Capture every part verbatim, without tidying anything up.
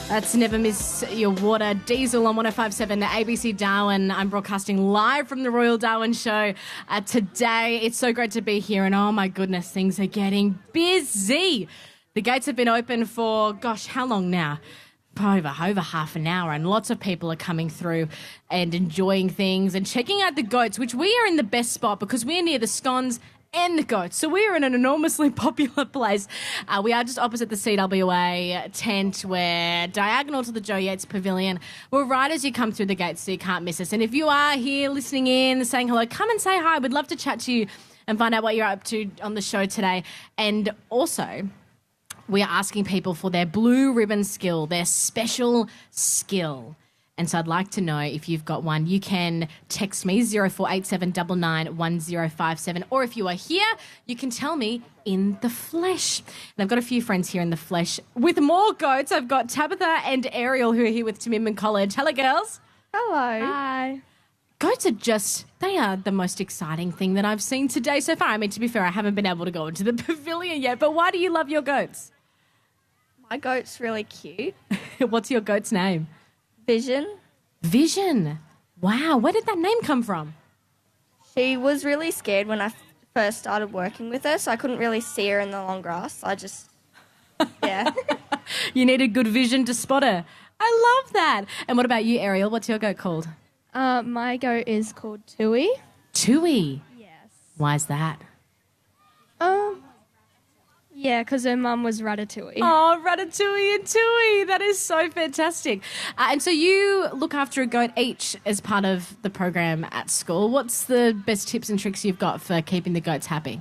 That's Never Miss Your Water. Diesel on one oh five point seven A B C Darwin. I'm broadcasting live from the Royal Darwin Show uh, today. It's so great to be here, and oh my goodness, things are getting busy. The gates have been open for, gosh, how long now? Over, over half an hour, and lots of people are coming through and enjoying things and checking out the goats, which we are in the best spot because we're near the scones and the goats. So we're in an enormously popular place. Uh, we are just opposite the C W A tent. We're diagonal to the Joe Yates Pavilion. We're right as you come through the gates, so you can't miss us. And if you are here listening in, saying hello, come and say hi. We'd love to chat to you and find out what you're up to on the show today. And also, we are asking people for their blue ribbon skill, their special skill. And so I'd like to know if you've got one. You can text me zero four eight seven nine nine one zero five seven, or if you are here, you can tell me in the flesh. And I've got a few friends here in the flesh with more goats. I've got Tabitha and Ariel who are here with Timimon College. Hello, girls. Hello. Hi. Goats are just, they are the most exciting thing that I've seen today so far. I mean, to be fair, I haven't been able to go into the pavilion yet, but why do you love your goats? My goat's really cute. What's your goat's name? Vision. Vision. Wow, where did that name come from? She was really scared when I f- first started working with her, so I couldn't really see her in the long grass. I just, yeah. You needed good vision to spot her. I love that. And what about you, Ariel? What's your goat called? Uh, my goat is called Tui. Tui. Yes. Why is that? Um. Yeah, because her mum was Ratatouille. Oh, Ratatouille and Tui. That is so fantastic. Uh, and so you look after a goat each as part of the program at school. What's the best tips and tricks you've got for keeping the goats happy?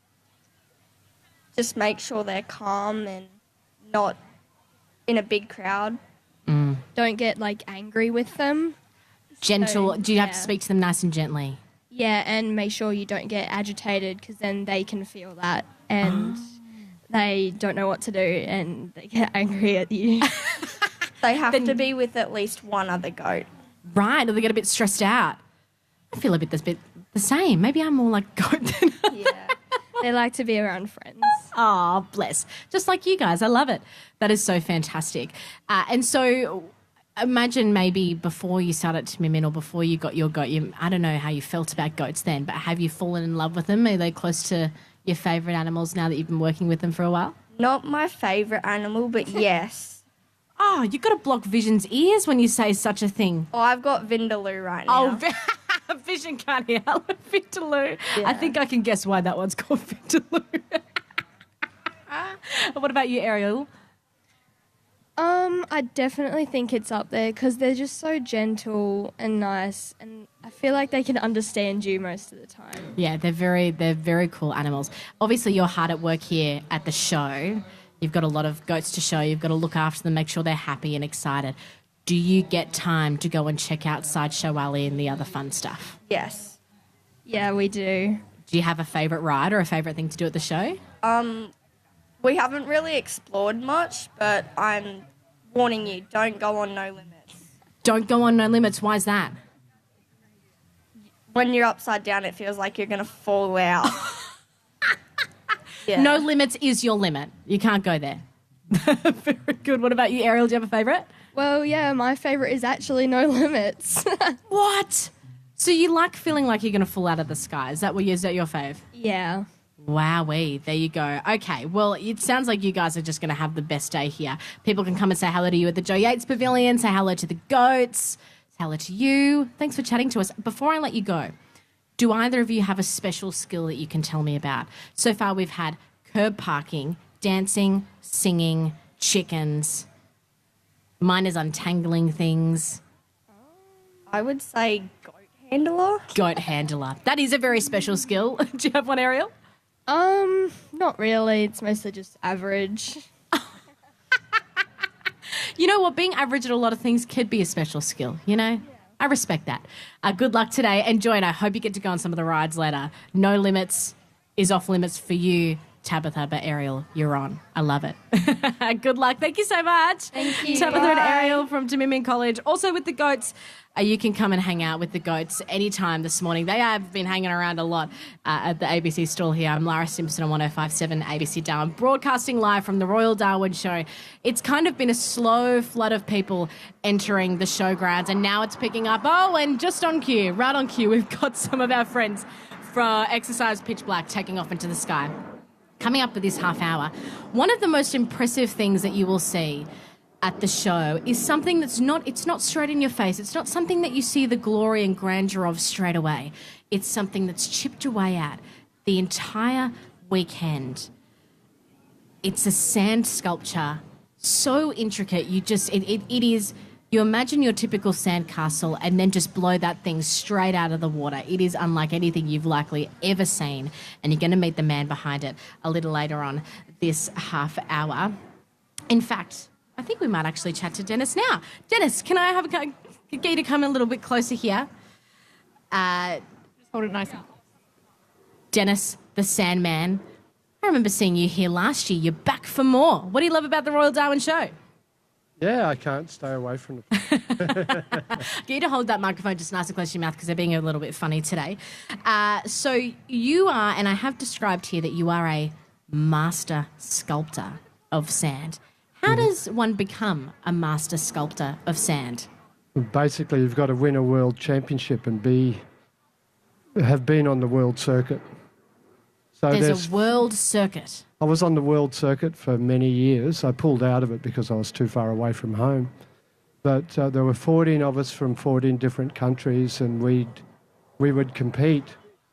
Just make sure they're calm and not in a big crowd. Mm. Don't get, like, angry with them. Gentle. So, Do you have yeah. to speak to them nice and gently? Yeah, and make sure you don't get agitated because then they can feel that and they don't know what to do and they get angry at you. They have Then- to be with at least one other goat. Right, or they get a bit stressed out. I feel a bit this bit the same. Maybe I'm more like goat than Yeah. They like to be around friends. Oh, bless. Just like you guys. I love it. That is so fantastic. Uh, and so imagine maybe before you started to Timimon or before you got your goat, you, I don't know how you felt about goats then, but have you fallen in love with them? Are they close to your favourite animals now that you've been working with them for a while? Not my favourite animal, but yes. Oh, you've got to block Vision's ears when you say such a thing. Oh, I've got Vindaloo right now. Oh, Vision can't hear Vindaloo. I Yeah. think I can guess why that one's called Vindaloo. What about you, Ariel? Um, I definitely think it's up there because they're just so gentle and nice, and I feel like they can understand you most of the time. Yeah, they're very they're very cool animals. Obviously, you're hard at work here at the show. You've got a lot of goats to show. You've got to look after them, make sure they're happy and excited. Do you get time to go and check out Sideshow Alley and the other fun stuff? Yes. Yeah, we do. Do you have a favourite ride or a favourite thing to do at the show? Um, we haven't really explored much, but I'm warning you, don't go on No Limits. Don't go on No Limits. Why is that? When you're upside down, it feels like you're going to fall out. Yeah. No Limits is your limit. You can't go there. Very good. What about you, Ariel? Do you have a favourite? Well, yeah, my favourite is actually No Limits. What? So you like feeling like you're going to fall out of the sky? Is that what you, is that your fave? Yeah. Wowee, there you go. Okay, well, it sounds like you guys are just going to have the best day here. People can come and say hello to you at the Joe Yates Pavilion, say hello to the goats, say hello to you. Thanks for chatting to us. Before I let you go, do either of you have a special skill that you can tell me about? So far we've had curb parking, dancing, singing, chickens. Mine is untangling things. I would say goat handler. Goat handler. That is a very special skill. Do you have one, Ariel? Um, not really. It's mostly just average. You know what? Being average at a lot of things could be a special skill, you know? I respect that. Uh, good luck today. Enjoy, and I hope you get to go on some of the rides later. No Limits is off limits for you Tabitha, but Ariel, you're on. I love it. Good luck. Thank you so much. Thank you. Tabitha Bye. and Ariel from Dominion College. Also with the goats, uh, you can come and hang out with the goats anytime this morning. They have been hanging around a lot uh, at the A B C stall here. I'm Lara Simpson on one oh five point seven A B C Darwin, broadcasting live from the Royal Darwin Show. It's kind of been a slow flood of people entering the showgrounds, and now it's picking up. Oh, and just on cue, right on cue, we've got some of our friends from Exercise Pitch Black taking off into the sky. Coming up for this half hour, one of the most impressive things that you will see at the show is something that's not, it's not straight in your face. It's not something that you see the glory and grandeur of straight away. It's something that's chipped away at the entire weekend. It's a sand sculpture, so intricate. You just, it, it, it is, you imagine your typical sand castle and then just blow that thing straight out of the water. It is unlike anything you've likely ever seen. And you're going to meet the man behind it a little later on this half hour. In fact, I think we might actually chat to Dennis now. Dennis, can I have a, get you to come a little bit closer here? Uh, Just hold it nice. Dennis, the Sandman. I remember seeing you here last year. You're back for more. What do you love about the Royal Darwin Show? Yeah, I can't stay away from the... Get you to hold that microphone just nice and close to your mouth because they're being a little bit funny today. Uh, so you are, and I have described here that you are a master sculptor of sand. How mm-hmm. does one become a master sculptor of sand? Basically, you've got to win a world championship and be have been on the world circuit. So there's, there's a world circuit. I was on the world circuit for many years. I pulled out of it because I was too far away from home. But uh, there were fourteen of us from fourteen different countries, and we'd, we would compete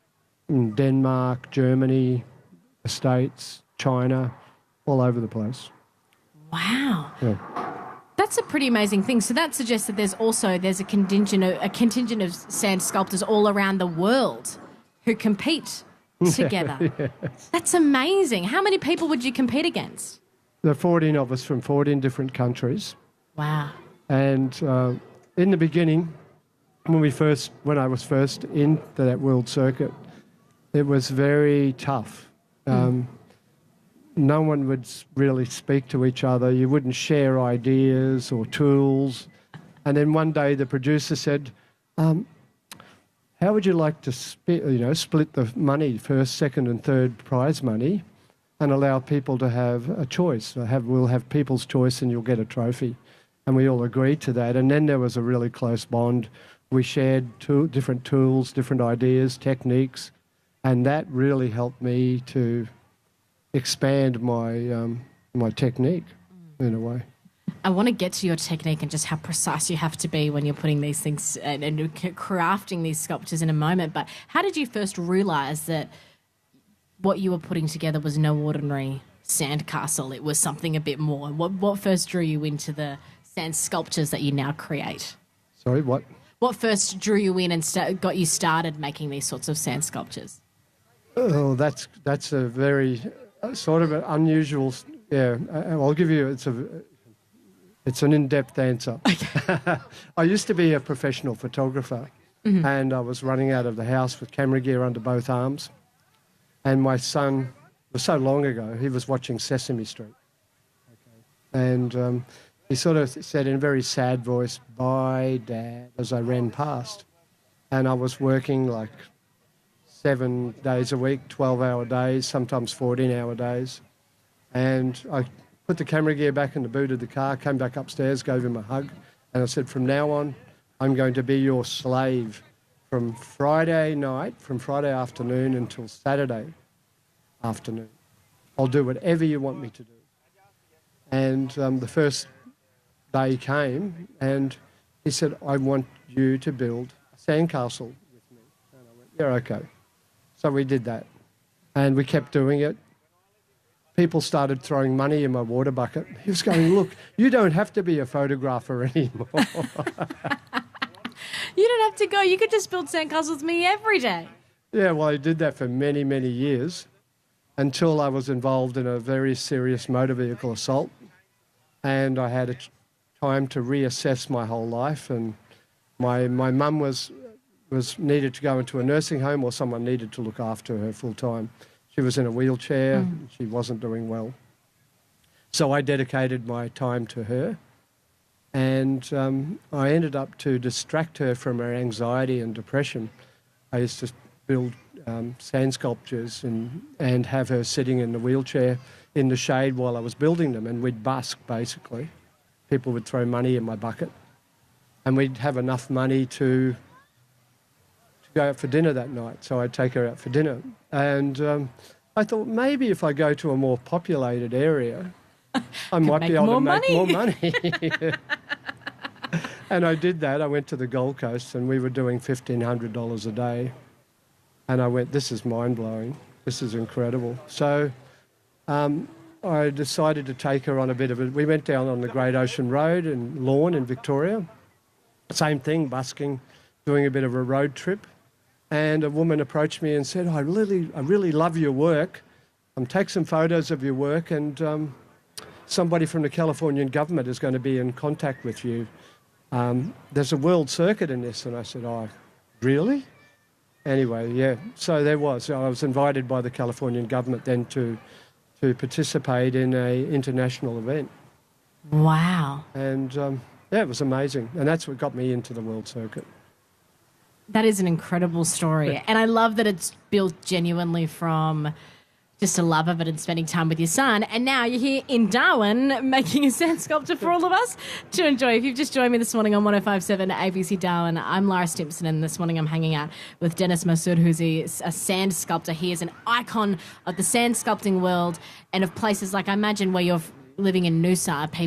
in Denmark, Germany, the States, China, all over the place. Wow. Yeah. That's a pretty amazing thing. So that suggests that there's also there's a contingent of, a contingent of sand sculptors all around the world who compete together. Yes. That's amazing. How many people would you compete against? There are fourteen of us from fourteen different countries. Wow. And uh, in the beginning, when we first, when I was first into that world circuit, it was very tough. Um, mm. No one would really speak to each other. You wouldn't share ideas or tools. And then one day the producer said, um, how would you like to sp- you know, split the money, first, second and third prize money, and allow people to have a choice? Have, we'll have people's choice and you'll get a trophy. And we all agreed to that. And then there was a really close bond. We shared two different tools, different ideas, techniques, and that really helped me to expand my um, my technique in a way. I want to get to your technique and just how precise you have to be when you're putting these things and, and crafting these sculptures in a moment. But how did you first realise that what you were putting together was no ordinary sandcastle? It was something a bit more. What what first drew you into the sand sculptures that you now create? Sorry, what? What first drew you in and st- got you started making these sorts of sand sculptures? Oh, that's that's a very uh, sort of an unusual. Yeah, I'll give you. It's a. It's an in-depth answer. Okay. I used to be a professional photographer, mm-hmm. and I was running out of the house with camera gear under both arms. And my son, it was so long ago, he was watching Sesame Street. Okay. And um, he sort of said in a very sad voice, "Bye, Dad," as I ran past. And I was working like seven days a week, twelve-hour days, sometimes fourteen-hour days. And I put the camera gear back in the boot of the car, came back upstairs, gave him a hug, and I said, from now on, I'm going to be your slave from Friday night, from Friday afternoon until Saturday afternoon. I'll do whatever you want me to do. And um, the first day came, and he said, I want you to build a sandcastle with me. And I went, yeah, okay. So we did that, and we kept doing it. People started throwing money in my water bucket. He was going, look, you don't have to be a photographer anymore. You don't have to go. You could just build sandcastles with me every day. Yeah, well, I did that for many, many years until I was involved in a very serious motor vehicle assault. And I had a time to reassess my whole life. And my my mum was, was needed to go into a nursing home, or someone needed to look after her full time. She was in a wheelchair. Mm. She wasn't doing well. So I dedicated my time to her. And um, I ended up to distract her from her anxiety and depression. I used to build um, sand sculptures and, and have her sitting in the wheelchair in the shade while I was building them, and we'd busk, basically. People would throw money in my bucket, and we'd have enough money to, to go out for dinner that night. So I'd take her out for dinner. And um, I thought maybe if I go to a more populated area, I might be able to make more money. And I did that. I went to the Gold Coast and we were doing fifteen hundred dollars a day. And I went, this is mind-blowing. This is incredible. So um, I decided to take her on a bit of it. We went down on the Great Ocean Road in Lorne in Victoria. Same thing, busking, doing a bit of a road trip. And a woman approached me and said, I really, I really love your work. Um, take some photos of your work and um, somebody from the Californian government is going to be in contact with you. Um, there's a world circuit in this. And I said, oh, really? Anyway, yeah, so there was. I was invited by the Californian government then to to participate in a international event. Wow. And, um, yeah, it was amazing. And that's what got me into the world circuit. That is an incredible story. Yeah. And I love that it's built genuinely from just a love of it and spending time with your son. And now you're here in Darwin making a sand sculpture for all of us to enjoy. If you've just joined me this morning on one oh five point seven A B C Darwin, I'm Lara Stimpson, and this morning I'm hanging out with Dennis Masood, who's a, a sand sculptor. He is an icon of the sand sculpting world and of places like, I imagine, where you're living in Noosa,